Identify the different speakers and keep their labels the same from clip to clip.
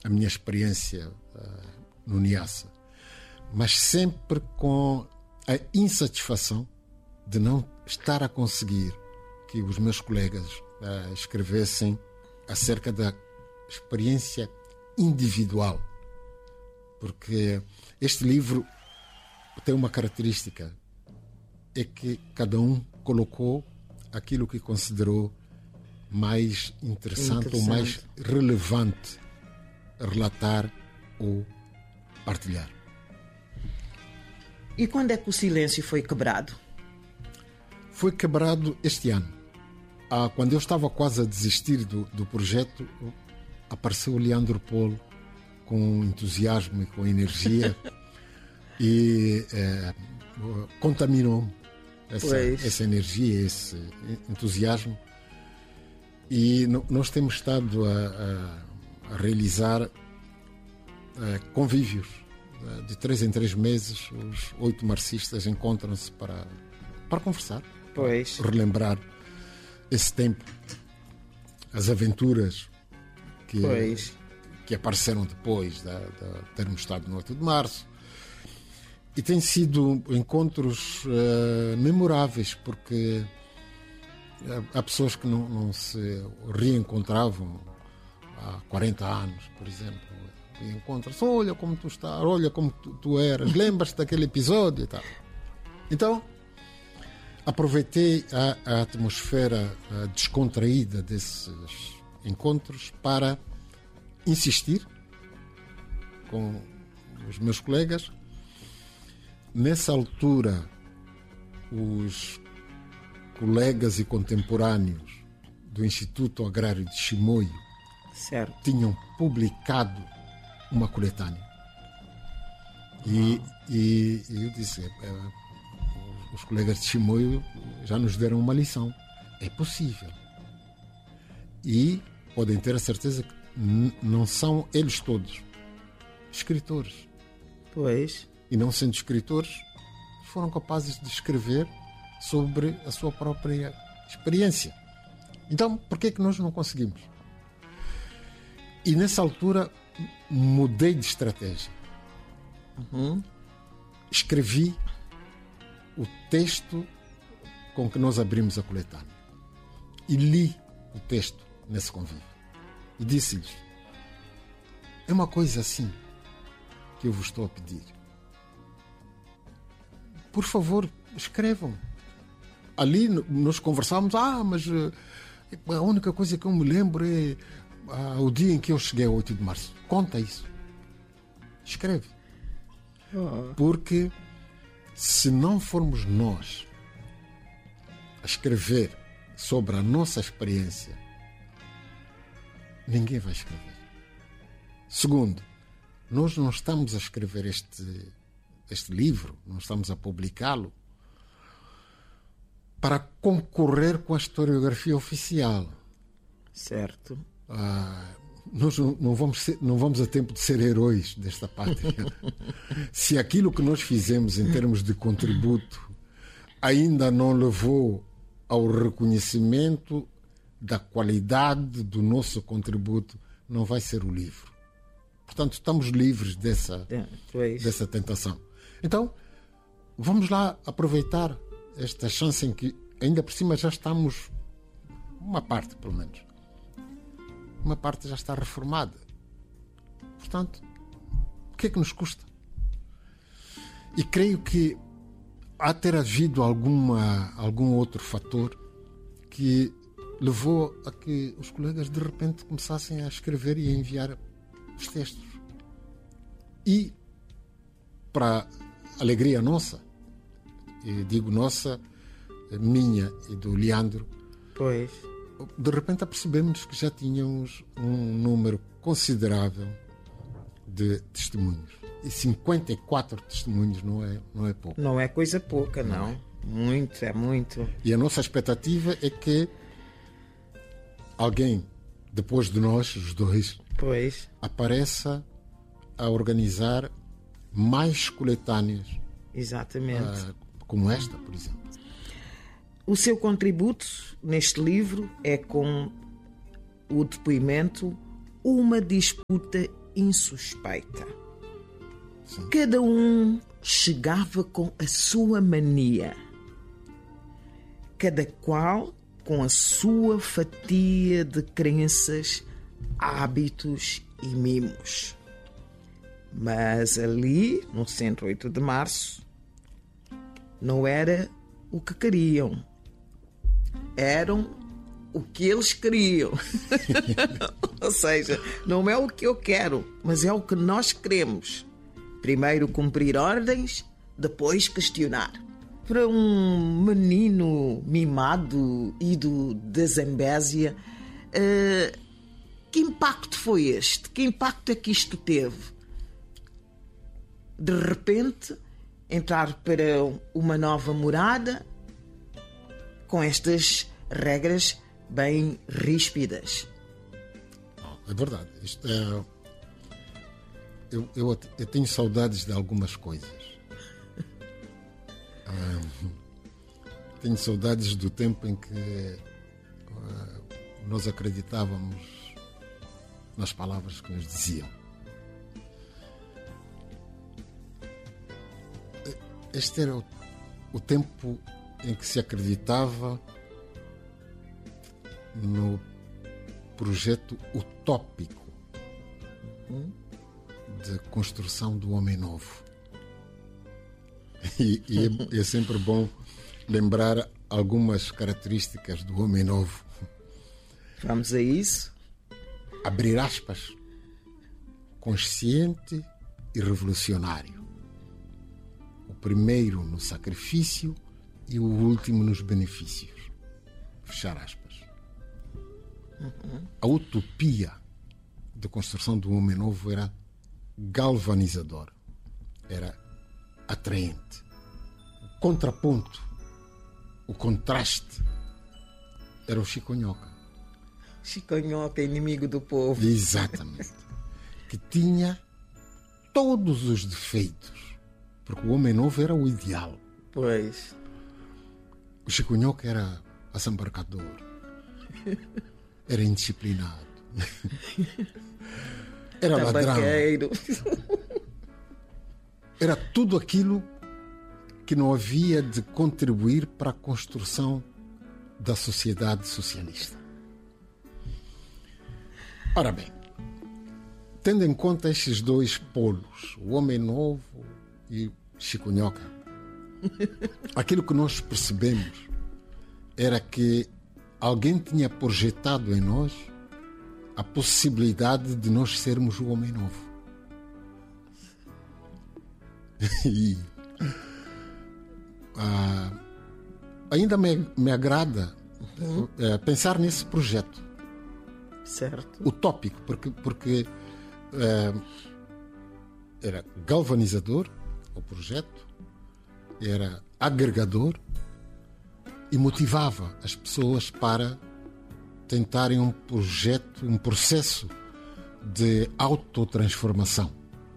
Speaker 1: a minha experiência no Niassa, mas sempre com a insatisfação de não estar a conseguir que os meus colegas escrevessem acerca da experiência individual. Porque este livro tem uma característica, é que cada um colocou aquilo que considerou mais interessante ou mais relevante a relatar ou partilhar.
Speaker 2: E quando é que o silêncio foi quebrado?
Speaker 1: Foi quebrado este ano. Quando eu estava quase a desistir do projeto, apareceu o Leandro Polo com entusiasmo e com energia e contaminou-me essa energia, esse entusiasmo. E nós temos estado a realizar convívios de 3 em 3 meses. Os 8 marxistas encontram-se para conversar, para relembrar esse tempo, as aventuras que apareceram depois de termos estado no 8 de março. E têm sido encontros memoráveis, porque há pessoas que não se reencontravam há 40 anos, por exemplo. E encontram-se, olha como tu estás, olha como tu eras, lembras-te daquele episódio e tal. Então, aproveitei a atmosfera descontraída desses encontros para insistir com os meus colegas. Nessa altura, os colegas e contemporâneos do Instituto Agrário de Chimoio tinham publicado uma coletânea. E eu disse, os colegas de Chimoio já nos deram uma lição. É possível. E podem ter a certeza que não são eles todos escritores.
Speaker 2: Pois.
Speaker 1: E não sendo escritores, foram capazes de escrever sobre a sua própria experiência. Então, por que é que nós não conseguimos? E nessa altura mudei de estratégia. Escrevi o texto com que nós abrimos a coletânea e li o texto nesse convívio e disse-lhes: é uma coisa assim que eu vos estou a pedir. Por favor, escrevam. Ali nós conversámos, mas a única coisa que eu me lembro é o dia em que eu cheguei ao 8 de março. Conta isso. Escreve. Porque se não formos nós a escrever sobre a nossa experiência, ninguém vai escrever. Segundo, nós não estamos a escrever este livro, não estamos a publicá-lo para concorrer com a historiografia oficial.
Speaker 2: Certo.
Speaker 1: Nós não vamos a tempo de ser heróis desta pátria. Se aquilo que nós fizemos em termos de contributo ainda não levou ao reconhecimento da qualidade do nosso contributo, não vai ser o livro. Portanto, estamos livres dessa tentação. Então, vamos lá aproveitar esta chance em que, ainda por cima, já estamos, uma parte pelo menos, uma parte já está reformada. Portanto, o que é que nos custa? E creio que há ter havido algum outro fator que levou a que os colegas de repente começassem a escrever e a enviar os textos. E, para alegria nossa, e digo nossa, minha e do Leandro,
Speaker 2: pois,
Speaker 1: de repente apercebemos que já tínhamos um número considerável de testemunhos. E 54 testemunhos não é pouco.
Speaker 2: Não é coisa pouca, não. Muito, é muito.
Speaker 1: E a nossa expectativa é que alguém, depois de nós, os dois,
Speaker 2: pois,
Speaker 1: apareça a organizar mais coletâneas.
Speaker 2: Exatamente.
Speaker 1: Como esta, por exemplo.
Speaker 2: O seu contributo neste livro é com o depoimento Uma Disputa insuspeita.
Speaker 1: Sim.
Speaker 2: Cada um chegava com a sua mania, cada qual com a sua fatia de crenças, hábitos e mimos. Mas ali, no Centro 8 de Março, não era o que queriam, eram o que eles queriam. Ou seja, não é o que eu quero, mas é o que nós queremos. Primeiro cumprir ordens, depois questionar. Para um menino mimado e da Zambésia, que impacto foi este? Que impacto é que isto teve? De repente, entrar para uma nova morada com estas regras bem ríspidas.
Speaker 1: É verdade. Eu tenho saudades de algumas coisas. Tenho saudades do tempo em que nós acreditávamos nas palavras que nos diziam. Este era o tempo em que se acreditava no projeto utópico de construção do homem novo. E é sempre bom lembrar algumas características do homem novo.
Speaker 2: Vamos a isso?
Speaker 1: Abrir aspas. Consciente e revolucionário. O primeiro no sacrifício e o último nos benefícios. Fechar aspas. A utopia de construção do homem novo era galvanizador, era atraente. O contraponto, o contraste, era o Chiconhoca.
Speaker 2: Chiconhoca, inimigo do povo.
Speaker 1: Exatamente. Que tinha todos os defeitos, porque o homem novo era o ideal.
Speaker 2: Pois.
Speaker 1: O Chiconhoca era assambarcador, era indisciplinado, era ladrão, era tudo aquilo que não havia de contribuir para a construção da sociedade socialista. Ora bem, tendo em conta estes dois polos, o homem novo e o Chiconhoca, aquilo que nós percebemos era que alguém tinha projetado em nós a possibilidade de nós sermos o homem novo. E ainda me agrada pensar nesse projeto.
Speaker 2: Certo.
Speaker 1: Utópico, porque era galvanizador o projeto, era agregador e motivava as pessoas para tentarem um projeto, um processo de autotransformação.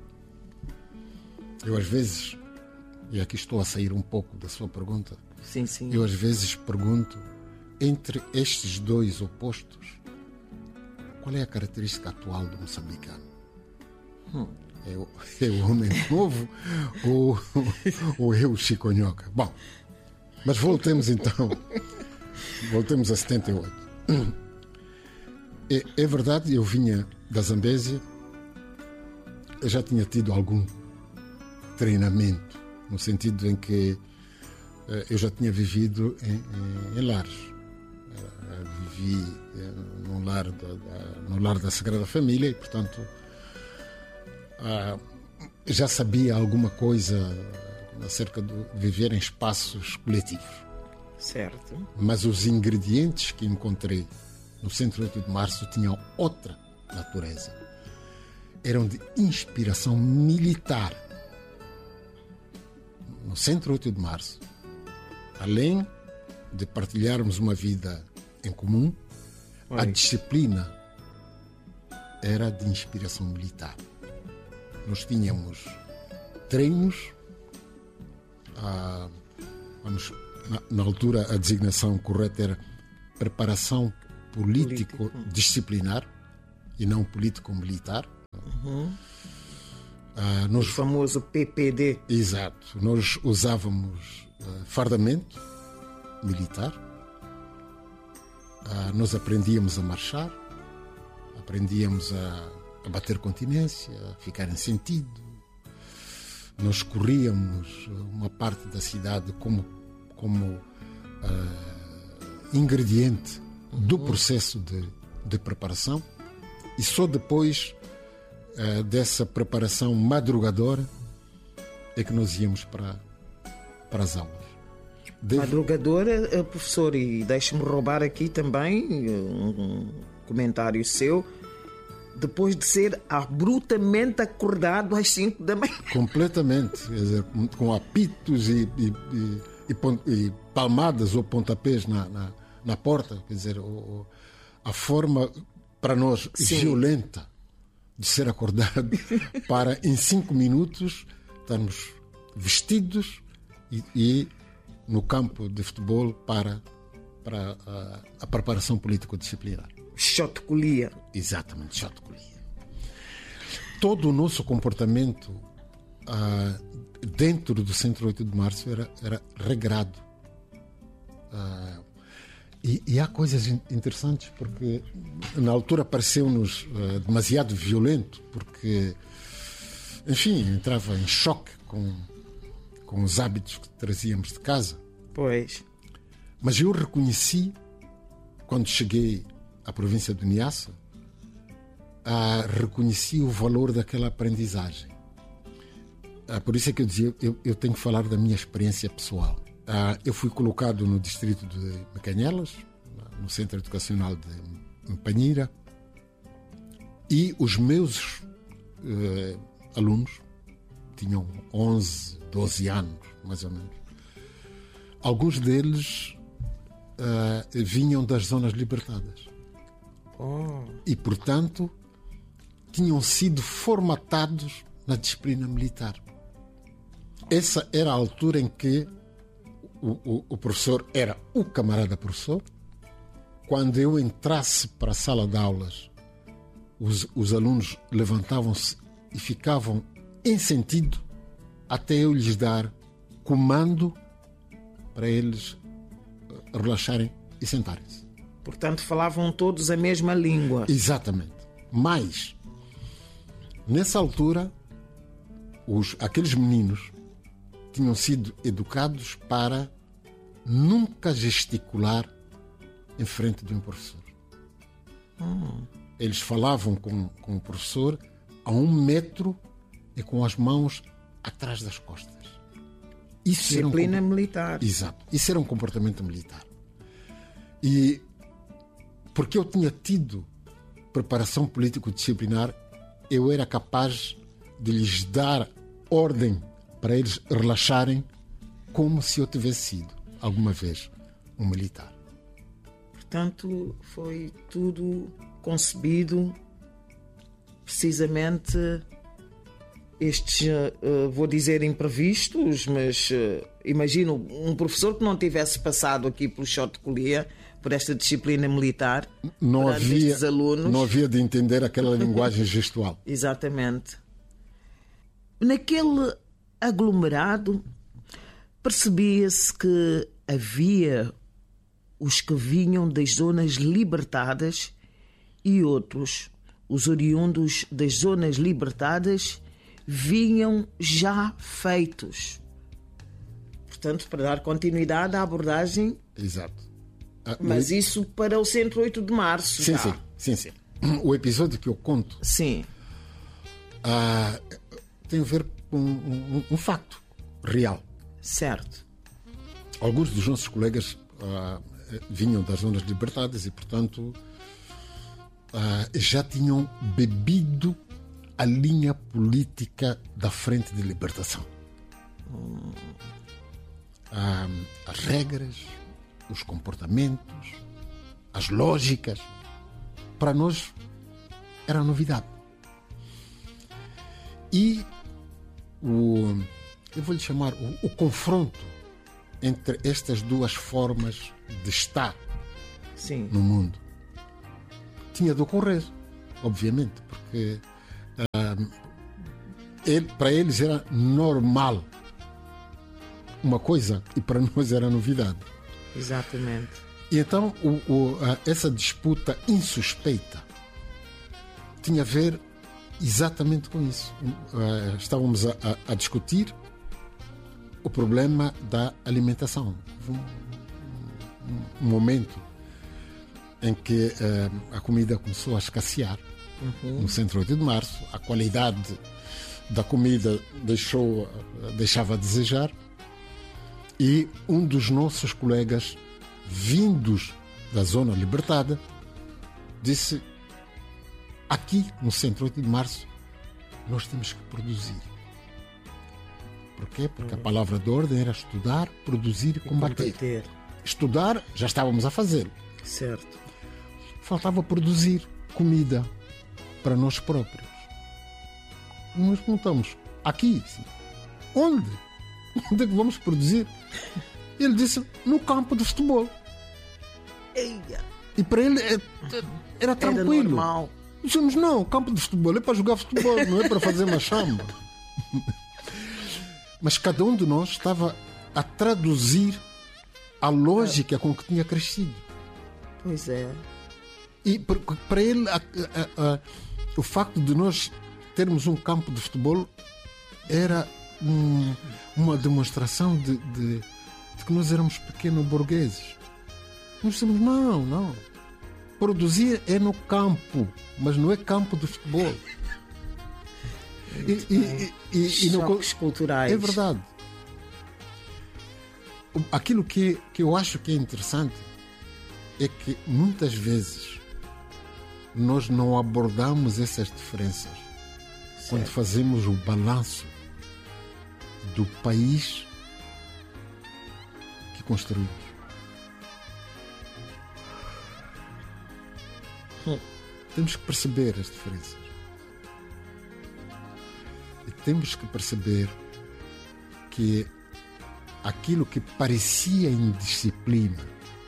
Speaker 1: Eu às vezes, e aqui estou a sair um pouco da sua pergunta,
Speaker 2: Sim, sim.
Speaker 1: eu às vezes pergunto, entre estes dois opostos, qual é a característica atual do moçambicano? É o homem novo ou é o Chiconhoca? Bom, mas voltemos então. Voltemos a 78. É verdade, eu vinha da Zambésia, eu já tinha tido algum treinamento, no sentido em que eu já tinha vivido em lares. Vivi no lar da Sagrada Família e, portanto, já sabia alguma coisa acerca de viver em espaços coletivos.
Speaker 2: Certo.
Speaker 1: Mas os ingredientes que encontrei no Centro 8 de Março tinham outra natureza. Eram de inspiração militar. No Centro 8 de Março, além de partilharmos uma vida em comum, a disciplina era de inspiração militar. Nós tínhamos treinos, na altura a designação correta era preparação político-disciplinar e não político-militar.
Speaker 2: O famoso PPD.
Speaker 1: Exato. Nós usávamos fardamento militar. Nós aprendíamos a marchar, aprendíamos a bater continência, a ficar em sentido. Nós corríamos uma parte da cidade como ingrediente do processo de preparação, e só depois dessa preparação madrugadora é que nós íamos para as aulas.
Speaker 2: Madrugadora, professor, e deixe-me roubar aqui também um comentário seu, depois de ser abruptamente acordado às 5 da manhã.
Speaker 1: Completamente, quer dizer, com apitos e palmadas ou pontapés na porta, quer dizer, a forma para nós violenta de ser acordado para em 5 minutos estarmos vestidos e no campo de futebol para a preparação político-disciplinar.
Speaker 2: Shotcolia.
Speaker 1: Exatamente, shotcolia. Todo o nosso comportamento dentro do Centro 8 de Março era regrado. E há coisas interessantes, porque na altura pareceu-nos demasiado violento, porque, enfim, entrava em choque com os hábitos que trazíamos de casa.
Speaker 2: Pois.
Speaker 1: Mas eu reconheci, quando cheguei à província de Niassa, reconheci o valor daquela aprendizagem. Por isso é que eu dizia, eu tenho que falar da minha experiência pessoal. Eu fui colocado no distrito de Mecanhelas, no Centro Educacional de Mpanhira, e os meus alunos tinham 11, 12 anos, mais ou menos. Alguns deles vinham das zonas libertadas. E, portanto, tinham sido formatados na disciplina militar. Essa era a altura em que o professor era o camarada professor. Quando eu entrasse para a sala de aulas, os alunos levantavam-se e ficavam em sentido até eu lhes dar comando para eles relaxarem e sentarem-se.
Speaker 2: Portanto, falavam todos a mesma língua.
Speaker 1: Exatamente. Mas, nessa altura, aqueles meninos tinham sido educados para nunca gesticular em frente de um professor. Eles falavam com o professor a 1 metro e com as mãos atrás das costas. Isso
Speaker 2: disciplina militar.
Speaker 1: Exato. Isso era um comportamento militar. E porque eu tinha tido preparação político-disciplinar, eu era capaz de lhes dar ordem para eles relaxarem, como se eu tivesse sido alguma vez um militar.
Speaker 2: Portanto, foi tudo concebido precisamente estes, vou dizer imprevistos, mas imagino um professor que não tivesse passado aqui pelo shotcolia, por esta disciplina militar,
Speaker 1: não havia,
Speaker 2: estes alunos.
Speaker 1: Não havia de entender aquela linguagem gestual.
Speaker 2: Exatamente. Naquele aglomerado, percebia-se que havia os que vinham das zonas libertadas e outros, os oriundos das zonas libertadas, vinham já feitos. Portanto, para dar continuidade à abordagem.
Speaker 1: Exato.
Speaker 2: Mas isso para o Centro 8 de Março.
Speaker 1: Sim. O episódio que eu conto
Speaker 2: tem
Speaker 1: a ver com um facto real.
Speaker 2: Certo.
Speaker 1: Alguns dos nossos colegas vinham das zonas libertadas e, portanto, já tinham bebido a linha política da Frente de Libertação. As regras, os comportamentos, as lógicas, para nós era novidade. E eu vou lhe chamar o confronto entre estas duas formas de estar no mundo tinha de ocorrer, obviamente, porque para eles era normal uma coisa e para nós era novidade.
Speaker 2: Exatamente.
Speaker 1: E então essa disputa insuspeita tinha a ver exatamente com isso. Estávamos a discutir o problema da alimentação. Um momento em que a comida começou a escassear no centro 8 de março, a qualidade da comida deixava a desejar, e um dos nossos colegas vindos da zona libertada disse: aqui no centro 8 de março nós temos que produzir. Porquê? Porque a palavra de ordem era estudar, produzir e combater. Estudar já estávamos a fazer.
Speaker 2: Certo.
Speaker 1: Faltava produzir comida para nós próprios. Nós perguntamos: aqui? Onde? Onde é que vamos produzir? Ele disse: no campo de futebol.
Speaker 2: Eia.
Speaker 1: E para ele era tranquilo.
Speaker 2: Era normal.
Speaker 1: Dizemos: não, campo de futebol é para jogar futebol, não é para fazer machamba. Mas cada um de nós estava a traduzir a lógica com que tinha crescido.
Speaker 2: Pois é.
Speaker 1: E para ele o facto de nós termos um campo de futebol era uma demonstração de que nós éramos pequenos burgueses. Nós dissemos: não. Produzir é no campo, mas não é campo de futebol.
Speaker 2: Choques culturais.
Speaker 1: É verdade. Aquilo que eu acho que é interessante é que muitas vezes nós não abordamos essas diferenças quando fazemos o balanço do país que construímos. Temos que perceber as diferenças. E temos que perceber que aquilo que parecia indisciplina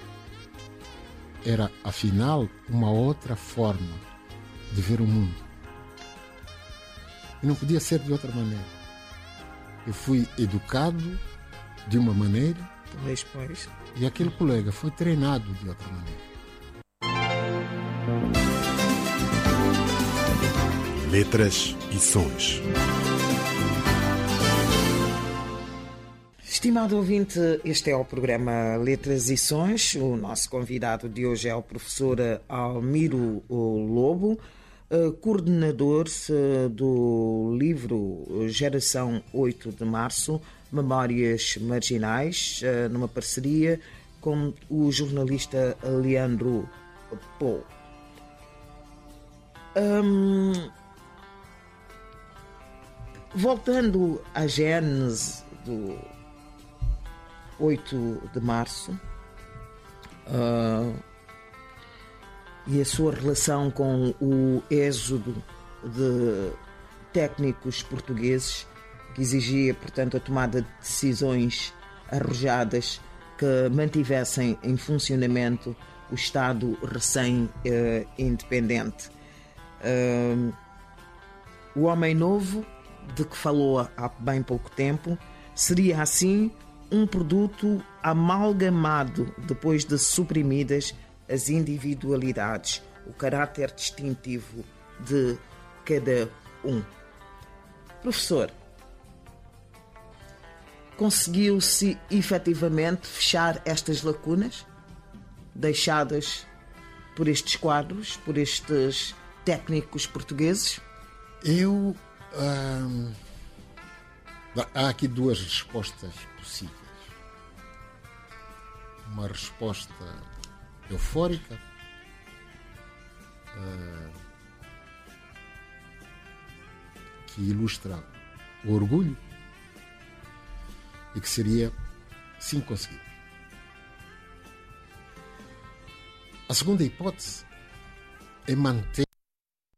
Speaker 1: era, afinal, uma outra forma de ver o mundo. E não podia ser de outra maneira. Eu fui educado de uma maneira,
Speaker 2: Pois.
Speaker 1: e aquele colega foi treinado de outra maneira.
Speaker 3: Letras e sons.
Speaker 2: Estimado ouvinte, este é o programa Letras e Sons. O nosso convidado de hoje é o professor Almiro Lobo, coordenador do livro Geração 8 de Março, Memórias Marginais, numa parceria com o jornalista Leandro Pou. Voltando à gênese do 8 de março e a sua relação com o êxodo de técnicos portugueses, que exigia, portanto, a tomada de decisões arrojadas que mantivessem em funcionamento o Estado recém-independente. O Homem Novo, de que falou há bem pouco tempo, seria assim um produto amalgamado depois de suprimidas as individualidades, o caráter distintivo de cada um. Professor, conseguiu-se efetivamente fechar estas lacunas deixadas por estes quadros, por estes técnicos portugueses?
Speaker 1: Há aqui duas respostas possíveis. Uma resposta eufórica, que ilustra o orgulho, e que seria: sim, consegui. A segunda hipótese é manter